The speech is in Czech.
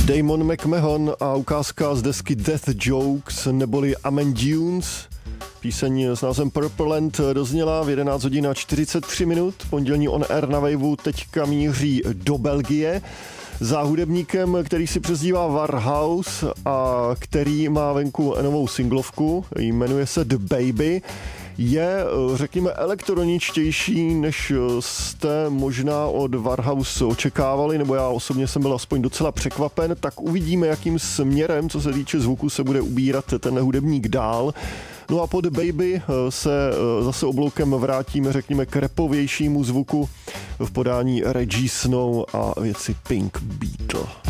Damon McMahon a ukázka z desky Death Jokes neboli Amen Dunes. Píseň s názvem Purple Land dozněla v 11 hodin a 43 minut. Pondělní On Air na Waveu teďka míří do Belgie za hudebníkem, který si přezdívá Warhouse a který má venku novou singlovku, jmenuje se The Baby. Je, řekněme, elektroničtější, než jste možná od Warhouse očekávali, nebo já osobně jsem byl aspoň docela překvapen, tak uvidíme, jakým směrem, co se týče zvuku, se bude ubírat ten hudebník dál. No a pod Baby se zase obloukem vrátíme, řekněme, k rapovějšímu zvuku v podání Reggie Snow a věci Pink Beetle.